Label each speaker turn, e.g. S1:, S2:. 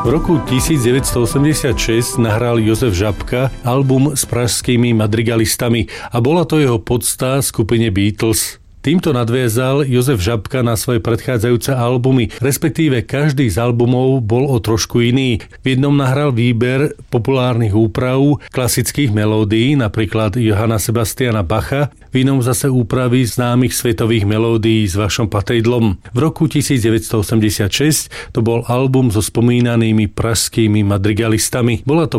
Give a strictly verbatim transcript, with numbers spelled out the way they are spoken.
S1: V roku devätnásťstoosemdesiatšesť nahral Jozef Žabka album s pražskými madrigalistami a bola to jeho podstá skupine Beatles. Týmto nadviazal Jozef Žabka na svoje predchádzajúce albumy, respektíve každý z albumov bol o trošku iný. V jednom nahral výber populárnych úprav klasických melódií, napríklad Johanna Sebastiana Bacha, v inom zase úpravy známych svetových melódií s Vašom Patejdlom. V roku devätnásťstoosemdesiatšesť to bol album so spomínanými pražskými madrigalistami. Bola to